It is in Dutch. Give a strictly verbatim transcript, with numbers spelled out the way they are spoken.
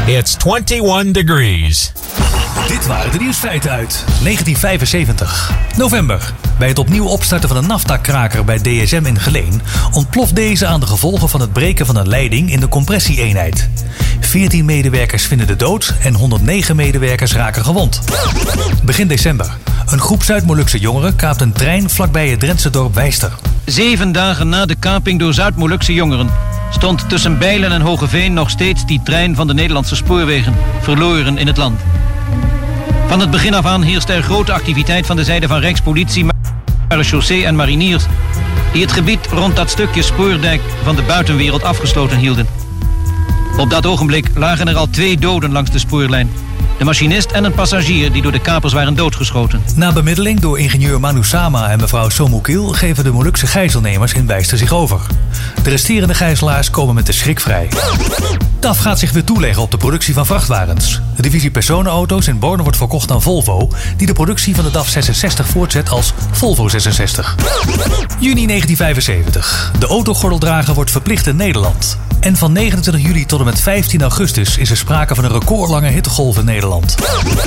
It's twenty-one degrees. Dit waren de nieuwsfeiten uit negentien vijfenzeventig. November. Bij het opnieuw opstarten van een nafta-kraker bij D S M in Geleen ontploft deze aan de gevolgen van het breken van een leiding in de compressieeenheid. veertien medewerkers vinden de dood en honderdnegen medewerkers raken gewond. Begin december. Een groep Zuid-Molukse jongeren kaapt een trein vlakbij het Drentse dorp Wijster. Zeven dagen na de kaping door Zuid-Molukse jongeren stond tussen Bijlen en Hogeveen nog steeds die trein van de Nederlandse spoorwegen, verloren in het land. Van het begin af aan heerste er grote activiteit van de zijde van Rijkspolitie, marechaussee en mariniers, die het gebied rond dat stukje spoordijk van de buitenwereld afgesloten hielden. Op dat ogenblik lagen er al twee doden langs de spoorlijn. De machinist en een passagier die door de kapers waren doodgeschoten. Na bemiddeling door ingenieur Manu Sama en mevrouw Somukil geven de Molukse gijzelnemers in Wijster zich over. De resterende gijzelaars komen met de schrik vrij. D A F gaat zich weer toeleggen op de productie van vrachtwagens. De divisie personenauto's in Born wordt verkocht aan Volvo, die de productie van de D A F zesenzestig voortzet als Volvo zesenzestig. Juni negentien vijfenzeventig. De autogordeldrager wordt verplicht in Nederland. En van negenentwintig juli tot en met vijftien augustus is er sprake van een recordlange hittegolf in Nederland.